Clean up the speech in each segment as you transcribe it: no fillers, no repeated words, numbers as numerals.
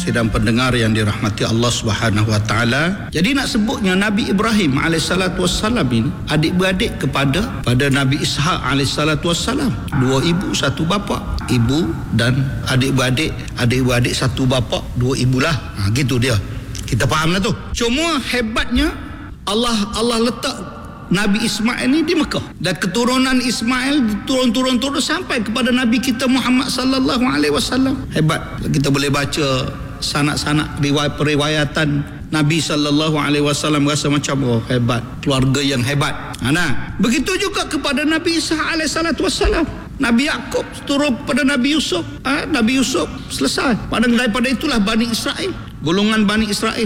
sidang pendengar yang dirahmati Allah Subhanahu wa taala. Jadi nak sebutnya Nabi Ibrahim alaihissalatu wassalam ini adik-beradik kepada Nabi Ishaq alaihissalatu wassalam. Dua ibu satu bapa. Ibu dan adik-beradik satu bapa, dua ibulah. Gitu dia. Kita fahamlah tu. Cuma hebatnya Allah letak Nabi Ismail ni di Mekah, dan keturunan Ismail turun sampai kepada Nabi kita Muhammad sallallahu alaihi wasallam. Hebat. Kita boleh baca sanak-sanak periwayatan Nabi sallallahu alaihi wasallam, rasa macam hebat, keluarga yang hebat. Nah, begitu juga kepada Nabi Isa alaihi salatu wasallam. Nabi Yaqub turun pada Nabi Yusuf. Nabi Yusuf selesai. Daripada itulah Bani Israel, golongan Bani Israel.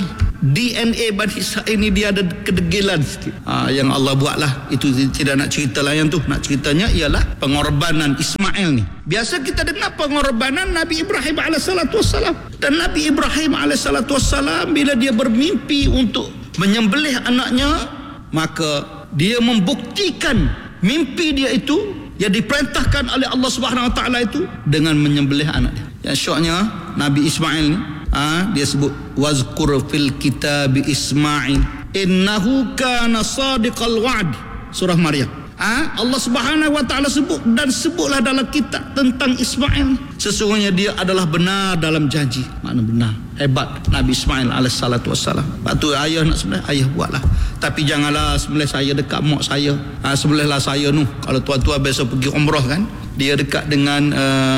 DNA Bani Israel ni dia ada kedegilan sikit. Yang Allah buatlah. Itu tidak nak cerita lah yang tu. Nak ceritanya ialah pengorbanan Ismail ni. Biasa kita dengar pengorbanan Nabi Ibrahim alaihissalatu wassalam. Dan Nabi Ibrahim alaihissalatu wassalam bila dia bermimpi untuk menyembelih anaknya, maka dia membuktikan mimpi dia itu yang diperintahkan oleh Allah Subhanahu wa taala itu dengan menyembelih anak dia. Yang syoknya Nabi Ismail ni dia sebut wazkur fil kitab Ismail innahu kana sadiqal wa'd, surah Maryam. Allah Subhanahu wa taala sebutlah dalam kitab tentang Ismail, sesungguhnya dia adalah benar dalam janji. Makna benar. Hebat Nabi Ismail alaihissalatu wassalam. Lepas tu ayah nak sembelih, ayah buatlah. Tapi janganlah sembelih saya dekat mak saya. Sembelihlah saya nu. Kalau tuan-tuan biasa pergi umrah kan, dia dekat dengan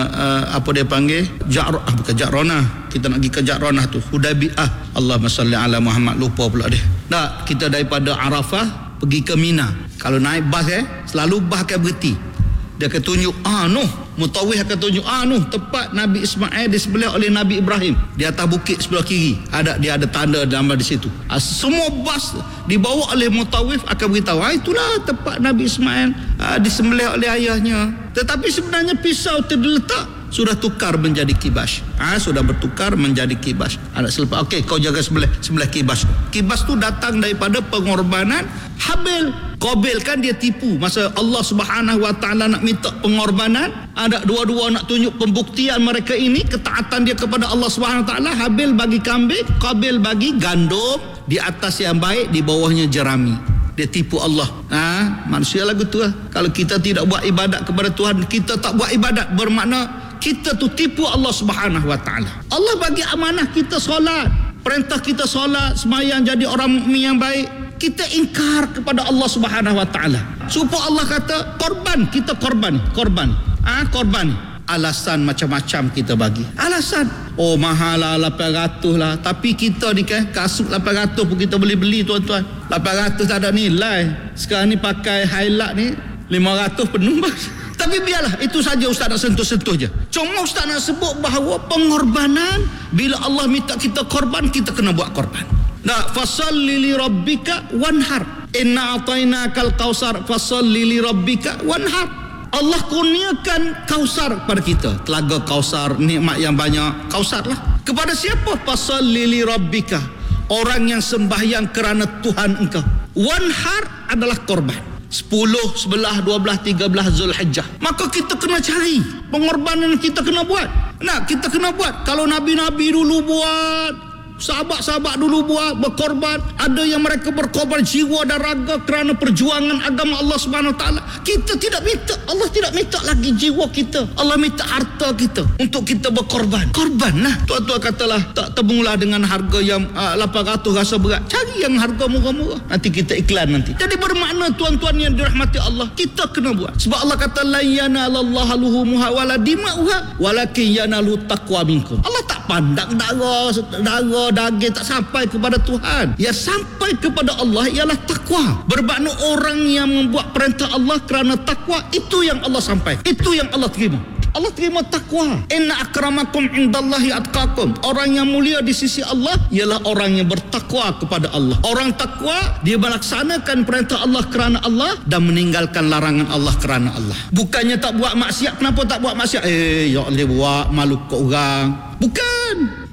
apa dia panggil, bukan Ja'ronah. Kita nak pergi ke Ja'ronah tu, Hudaybiyah. Allahumma salli ala Muhammad, lupa pula dia. Tak, kita daripada Arafah pergi ke Mina. Kalau naik bas selalu bas akan berhenti. Dia akan tunjuk Mutawif akan tunjuk tempat Nabi Ismail disembelih oleh Nabi Ibrahim di atas bukit sebelah kiri. Dia ada tanda gambar di situ. Semua bas dibawa oleh Mutawif akan beritahu itulah tempat Nabi Ismail disembelih oleh ayahnya. Tetapi sebenarnya pisau terletak sudah tukar menjadi kibas. Sudah bertukar menjadi kibas. Anak selepas, okey, kau jaga sebelah kibas. Kibas tu datang daripada pengorbanan Habil. Qabil kan dia tipu. Masa Allah Subhanahu wa taala nak minta pengorbanan, ada dua-dua nak tunjuk pembuktian mereka ini ketaatan dia kepada Allah Subhanahu wa taala. Habil bagi kambing, Qabil bagi gandum, di atas yang baik, di bawahnya jerami. Dia tipu Allah. Manusia lagu tu lah. Kalau kita tidak buat ibadat kepada Tuhan, kita tak buat ibadat, bermakna kita tu tipu Allah Subhanahu wa taala. Allah bagi amanah kita solat, perintah kita solat, sembahyang, jadi orang mukmin yang baik. Kita ingkar kepada Allah Subhanahu wa taala. Supaya Allah kata korban, kita korban. Korban. Alasan macam-macam kita bagi. Alasan. Mahal lah, 800 lah. Tapi kita ni kan kasut 800 pun kita boleh beli tuan-tuan. 800 tak ada nilai. Sekarang ni pakai highlight ni 500 penuh. Tapi biarlah, itu saja Ustaz nak sentuh-sentuh je. Cuma Ustaz nak sebut bahawa pengorbanan, bila Allah minta kita korban, kita kena buat korban. Fasalli li rabbika wanhar. Inna a'tainakal kausar fasalli li rabbika wanhar. Allah kurniakan kausar kepada kita. Telaga kausar, nikmat yang banyak. Kausar lah. Kepada siapa? Fasalli li rabbika. Orang yang sembahyang kerana Tuhan engkau. Wanhar adalah korban. 10, 11, 12, 13 Zulhijjah. Maka kita kena cari pengorbanan kita kena buat. Kita kena buat. Kalau Nabi-Nabi dulu buat, sahabat-sahabat dulu buat, berkorban. Ada yang mereka berkorban jiwa dan raga kerana perjuangan agama Allah Subhanahu wa taala. Kita tidak minta, Allah tidak minta lagi jiwa kita. Allah minta harta kita untuk kita berkorban. Korban lah. Tuan-tuan katalah tak temulah dengan harga yang 800 rasa berat. Cari yang harga murah-murah. Nanti kita iklan nanti. Jadi bermakna tuan-tuan yang dirahmati Allah, kita kena buat. Sebab Allah kata la yanalallaha luhumuha wala dima'uha walakin yanalu taqwa minkum. Allah tak pandang darah daging, tak sampai kepada Tuhan. Yang sampai kepada Allah ialah takwa. Bermakna orang yang membuat perintah Allah kerana takwa, itu yang Allah sampai. Itu yang Allah terima. Allah terima takwa. Inna akramakum indallahi atqakum. Orang yang mulia di sisi Allah ialah orang yang bertakwa kepada Allah. Orang takwa, dia melaksanakan perintah Allah kerana Allah dan meninggalkan larangan Allah kerana Allah. Bukannya tak buat maksiat. Kenapa tak buat maksiat? Ya Allah buat malu ke orang. Bukan.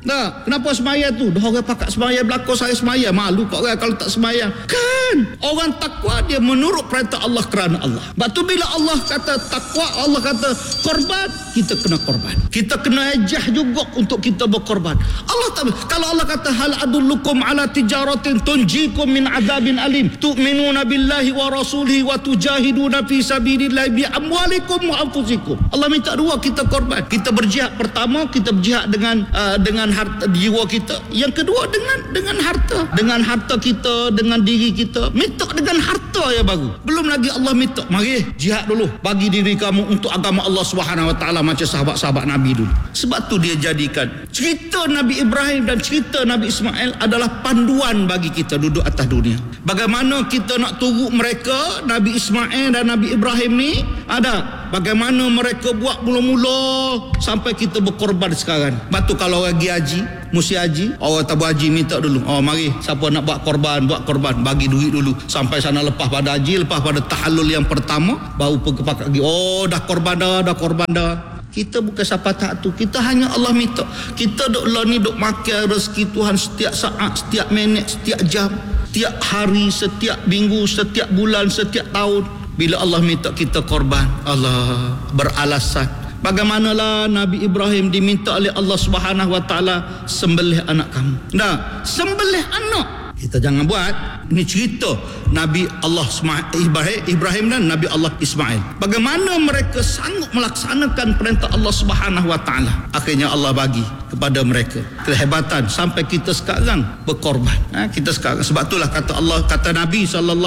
Nah, kenapa semaya tu? Dah orang pakat semaya belakang saya semaya. Malu kau orang kalau tak semaya. Kan? Orang takwa dia menurut perintah Allah kerana Allah. Sebab tu bila Allah kata takwa, Allah kata korban, kita kena korban. Kita kena ejah juga untuk kita berkorban. Allah tak, kalau Allah kata hal adullukum ala tijaratin tunjikum min azabin alim tu'minuna billahi wa rasulihi wa tujahiduna fi sabilillahi bi amwalikum wa anfusikum. Allah minta dua, kita korban. Kita berjihad, pertama kita berjihad dengan harta jiwa kita. Yang kedua dengan harta. Dengan harta kita, dengan diri kita. Minta dengan harta yang baru. Belum lagi Allah minta, mari jihad dulu. Bagi diri kamu untuk agama Allah Subhanahu wa taala macam sahabat-sahabat Nabi dulu. Sebab tu dia jadikan cerita Nabi Ibrahim dan cerita Nabi Ismail adalah panduan bagi kita duduk atas dunia. Bagaimana kita nak turut mereka, Nabi Ismail dan Nabi Ibrahim ni ada. Bagaimana mereka buat mula-mula sampai kita berkorban sekarang. Lepas tu kalau orang pergi haji, mesti haji, orang tak berhaji minta dulu. Oh mari, siapa nak buat korban, bagi duit dulu. Sampai sana lepas pada haji, lepas pada tahallul yang pertama, baru pakai lagi. Oh dah korban dah. Kita bukan siapa tak tu. Kita hanya Allah minta. Kita duk ni duk makan rezeki Tuhan setiap saat, setiap minit, setiap jam, setiap hari, setiap minggu, setiap bulan, setiap tahun. Bila Allah minta kita korban, Allah beralasan. Bagaimanalah Nabi Ibrahim diminta oleh Allah Subhanahu wa taala sembelih anak kamu. Nah, sembelih anak. Kita jangan buat. Ini cerita Nabi Allah Ibrahim dan Nabi Allah Ismail. Bagaimana mereka sanggup melaksanakan perintah Allah Subhanahu wa taala. Akhirnya Allah bagi kepada mereka kehebatan sampai kita sekarang berkorban. Kita sekarang, sebab itulah kata Nabi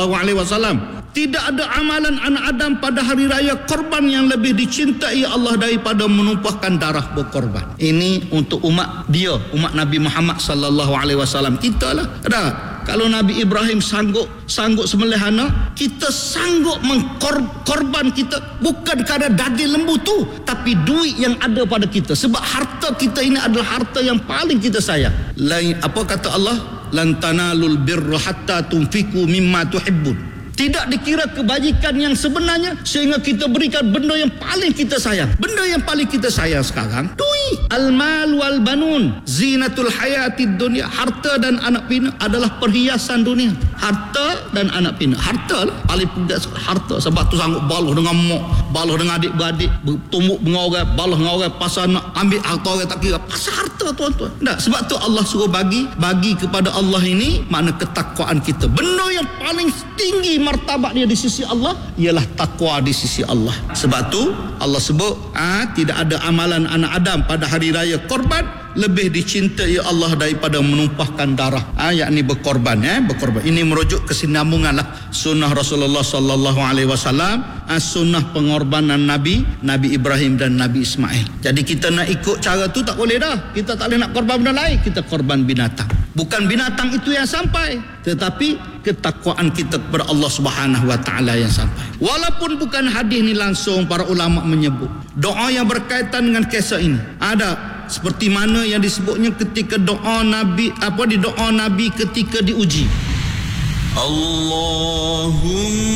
SAW, tidak ada amalan anak Adam pada hari raya korban yang lebih dicintai Allah daripada menumpahkan darah berkorban. Ini untuk umat dia, umat Nabi Muhammad SAW. Kita lah. Kalau Nabi Ibrahim sanggup sembelih anak, kita sanggup mengkorban kita bukan kerana daging lembu tu, tapi duit yang ada pada kita. Sebab harta kita ini adalah harta yang paling kita sayang. Apa kata Allah? Lan tanalul birra hatta tunfiqu mimma tuhibbun. Tidak dikira kebajikan yang sebenarnya sehingga kita berikan benda yang paling kita sayang. Benda yang paling kita sayang sekarang, duit. Al-mal wal banun zinatul hayatid dunya. Harta dan anak pinak adalah perhiasan dunia. Harta dan anak pinak. Harta lah paling pedas, harta. Sebab tu sanggup balah dengan mak, balah dengan adik-beradik, bertumbuk dengan orang, balah dengan orang, pasal nak ambil harta orang tak kira. Pasal harta tuan-tuan. Tak, sebab tu Allah suruh bagi kepada Allah ini makna ketakwaan kita. Benda yang paling tinggi martabat dia di sisi Allah ialah takwa di sisi Allah. Sebab tu Allah sebut tidak ada amalan anak Adam pada hari raya korban lebih dicintai Allah daripada menumpahkan darah, yakni berkorban. Berkorban ini merujuk kesinambunganlah sunnah Rasulullah sallallahu alaihi wasallam, sunnah pengorbanan Nabi Ibrahim dan Nabi Ismail. Jadi kita nak ikut cara tu tak boleh dah. Kita tak boleh nak korban benda lain, kita korban binatang. Bukan binatang itu yang sampai, tetapi ketakwaan kita kepada Allah Subhanahu wa taala yang sampai. Walaupun bukan hadis ni langsung, para ulama menyebut doa yang berkaitan dengan kisah ini ada, seperti mana yang disebutnya ketika doa Nabi ketika diuji. Allahumma